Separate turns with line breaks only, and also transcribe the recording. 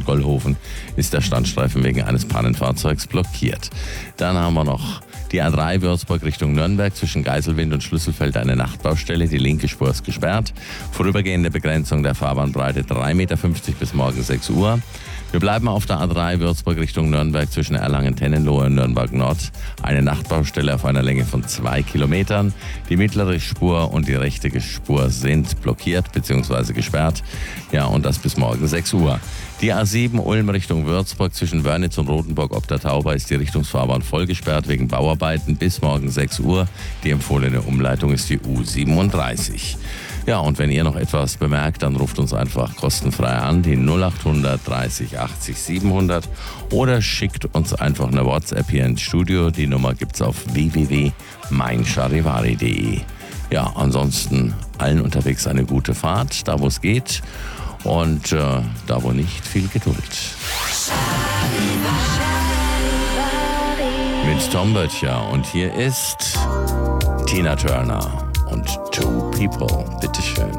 Gollhofen ist der Standstreifen wegen eines Pannenfahrzeugs blockiert. Dann haben wir noch die A3 Würzburg Richtung Nürnberg, zwischen Geiselwind und Schlüsselfeld eine Nachtbaustelle. Die linke Spur ist gesperrt. Vorübergehende Begrenzung der Fahrbahnbreite 3,50 Meter bis morgen 6 Uhr. Wir bleiben auf der A3 Würzburg Richtung Nürnberg, zwischen Erlangen-Tennenlohe und Nürnberg Nord. Eine Nachtbaustelle auf einer Länge von 2 Kilometern. Die mittlere Spur und die rechte Spur sind blockiert bzw. gesperrt. Ja, und das bis morgen 6 Uhr. Die A7 Ulm Richtung Würzburg, zwischen Wörnitz und Rotenburg ob der Tauber ist die Richtungsfahrbahn voll gesperrt wegen Bauarbeiten bis morgen 6 Uhr. Die empfohlene Umleitung ist die U37. Ja, und wenn ihr noch etwas bemerkt, dann ruft uns einfach kostenfrei an, die 0800 30 80 700, oder schickt uns einfach eine WhatsApp hier ins Studio. Die Nummer gibt's auf www.meincharivari.de. Ja, ansonsten allen unterwegs eine gute Fahrt, da wo es geht, und da wo nicht, viel Geduld. Mit Tom Böttcher, und hier ist Tina Turner und Two People. Bitteschön.